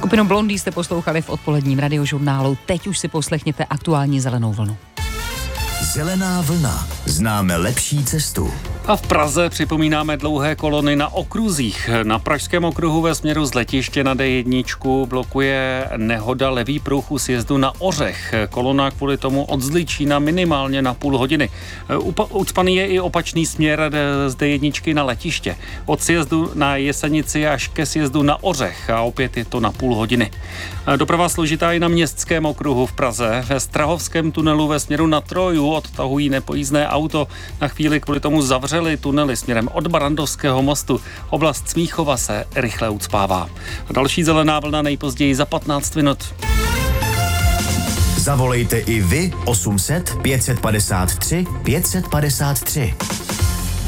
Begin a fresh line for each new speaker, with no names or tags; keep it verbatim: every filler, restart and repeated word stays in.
Skupinu Blondie jste poslouchali v odpoledním radiožurnálu. Teď už si poslechněte aktuální Zelenou vlnu.
Zelená vlna. Známe lepší cestu.
A v Praze připomínáme dlouhé kolony na okruzích. Na pražském okruhu ve směru z letiště na dé jedna blokuje nehoda levý pruh u sjezdu na Ořech. Kolona kvůli tomu od Zličína minimálně na půl hodiny. Upa- ucpaný je i opačný směr z dé jedna na letiště. Od sjezdu na Jesenici až ke sjezdu na Ořech a opět je to na půl hodiny. Doprava složitá i na městském okruhu v Praze. Ve Strahovském tunelu ve směru na Troju odtahují nepojízdné auto. Na chvíli kvůli tomu zavřeli tunely směrem od Barandovského mostu. Oblast Smíchova se rychle ucpává. Další zelená vlna nejpozději za patnáct minut.
Zavolejte i vy osm set pět set padesát tři pět set padesát tři.